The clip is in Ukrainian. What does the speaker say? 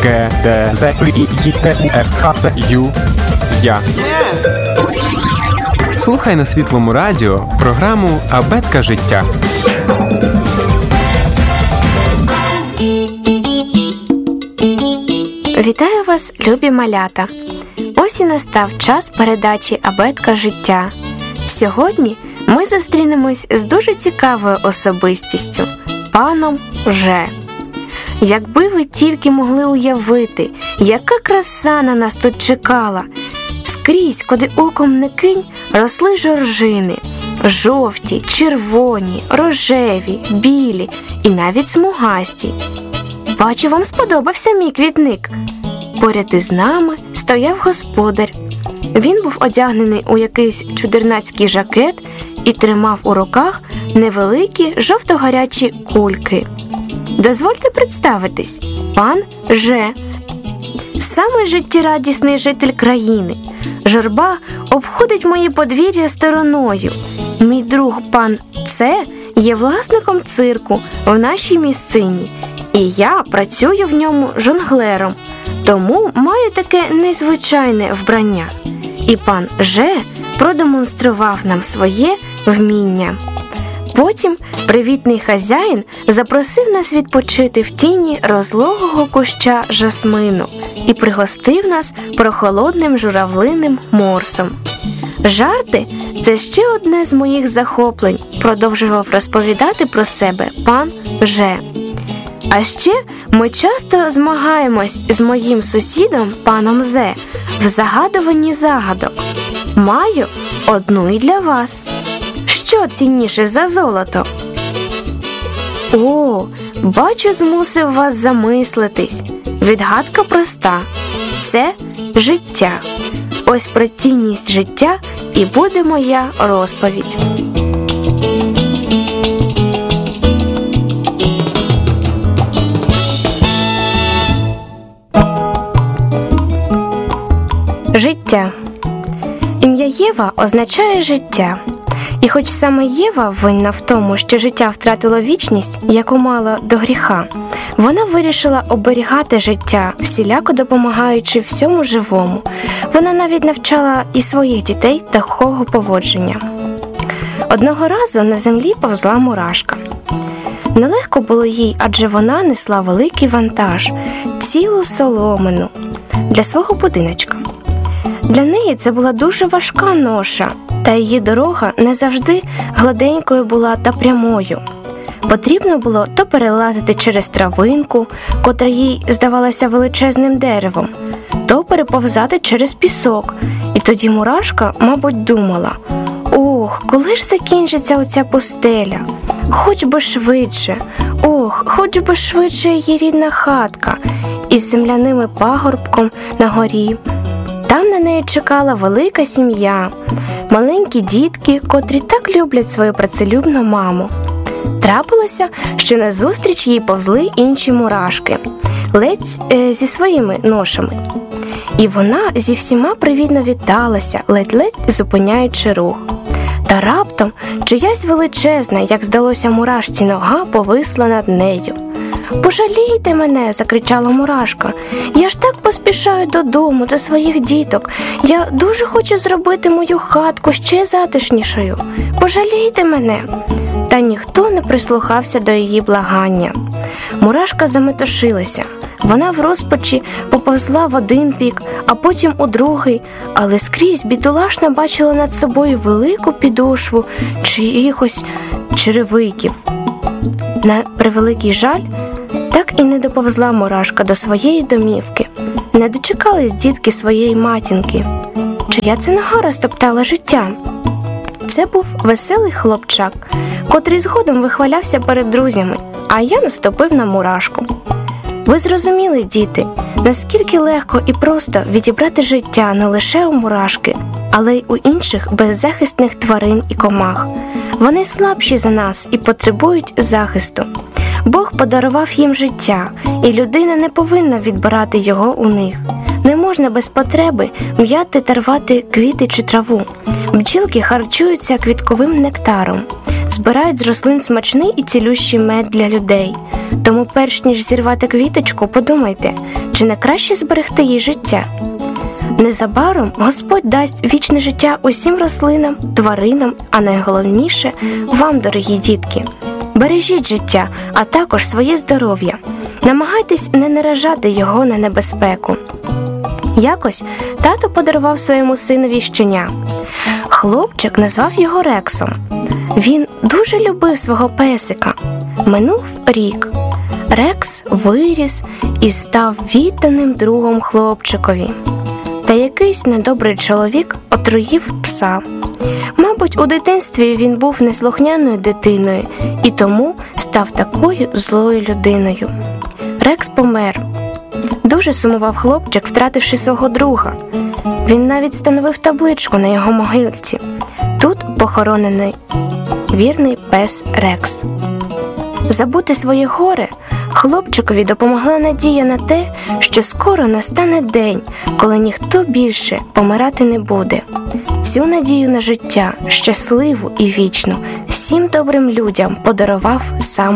К, Д, З, І, Т, У, Ф, Х, Ц, Ю, Я. Слухай на Світлому радіо програму «Абетка життя». Вітаю вас, любі малята! Ось і настав час передачі «Абетка життя». Сьогодні ми зустрінемось з дуже цікавою особистістю – паном Ж. Якби ви тільки могли уявити, яка краса на нас тут чекала. Скрізь, куди оком не кинь, росли жоржини. Жовті, червоні, рожеві, білі і навіть смугасті. Бачу, вам сподобався мій квітник. Поряд із нами стояв господар. Він був одягнений у якийсь чудернацький жакет і тримав у руках невеликі жовто-гарячі кульки. Дозвольте представитись, пан Ж. Самий життєрадісний житель країни. Журба обходить мої подвір'я стороною. Мій друг пан Ц є власником цирку в нашій місцині, і я працюю в ньому жонглером, тому маю таке незвичайне вбрання. І пан Ж продемонстрував нам своє вміння. Потім привітний хазяїн запросив нас відпочити в тіні розлогого куща жасмину і пригостив нас прохолодним журавлиним морсом. Жарти – це ще одне з моїх захоплень, продовжував розповідати про себе пан Ж. А ще ми часто змагаємось з моїм сусідом паном З в загадуванні загадок. Маю одну і для вас. Що цінніше за золото? О, бачу, змусив вас замислитись. Відгадка проста. Це життя. Ось про цінність життя і буде моя розповідь. Життя. Ім'я Єва означає життя. І хоч саме Єва винна в тому, що життя втратило вічність, яку мала до гріха, вона вирішила оберігати життя, всіляко допомагаючи всьому живому. Вона навіть навчала і своїх дітей такого поводження. Одного разу на землі повзла мурашка. Нелегко було їй, адже вона несла великий вантаж – цілу соломину для свого будиночка. Для неї це була дуже важка ноша, та її дорога не завжди гладенькою була та прямою. Потрібно було то перелазити через травинку, котра їй здавалася величезним деревом, то переповзати через пісок. І тоді мурашка, мабуть, думала: «Ох, коли ж закінчиться оця пустеля? Хоч би швидше! Ох, хоч би швидше її рідна хатка із земляним пагорбком на горі». Там на неї чекала велика сім'я, маленькі дітки, котрі так люблять свою працелюбну маму. Трапилося, що назустріч їй повзли інші мурашки, ледь зі своїми ношами. І вона зі всіма привітно віталася, ледь-ледь зупиняючи рух. Та раптом чиясь величезна, як здалося мурашці, нога повисла над нею. «Пожалійте мене!» – закричала мурашка. «Я ж так поспішаю додому, до своїх діток. Я дуже хочу зробити мою хатку ще затишнішою. Пожалійте мене!» Та ніхто не прислухався до її благання. Мурашка заметушилася. Вона в розпачі поповзла в один бік, а потім у другий, але скрізь бідолашна бачила над собою велику підошву чиїхось черевиків. На превеликий жаль, так і не доповзла мурашка до своєї домівки. Не дочекались дітки своєї матінки. Чия це нога розтоптала життя? Це був веселий хлопчак, котрий згодом вихвалявся перед друзями, а я наступив на мурашку. Ви зрозуміли, діти, наскільки легко і просто відібрати життя не лише у мурашки, але й у інших беззахисних тварин і комах. Вони слабші за нас і потребують захисту. Бог подарував їм життя, і людина не повинна відбирати його у них. Не можна без потреби м'яти та рвати квіти чи траву. Бджілки харчуються квітковим нектаром, збирають з рослин смачний і цілющий мед для людей. Тому перш ніж зірвати квіточку, подумайте, чи не краще зберегти їй життя? Незабаром Господь дасть вічне життя усім рослинам, тваринам, а найголовніше – вам, дорогі дітки. Бережіть життя, а також своє здоров'я. Намагайтесь не наражати його на небезпеку. Якось тато подарував своєму синові щеня. Хлопчик назвав його Рексом. Він дуже любив свого песика. Минув рік. Рекс виріс і став відданим другом хлопчикові. Та якийсь недобрий чоловік отруїв пса. Мабуть, у дитинстві він був неслухняною дитиною і тому став такою злою людиною. Рекс помер. Дуже сумував хлопчик, втративши свого друга. Він навіть встановив табличку на його могилці. Тут похоронений вірний пес Рекс. Забути своє горе хлопчикові допомогла надія на те, що скоро настане день, коли ніхто більше помирати не буде. Цю надію на життя, щасливу і вічну, всім добрим людям подарував сам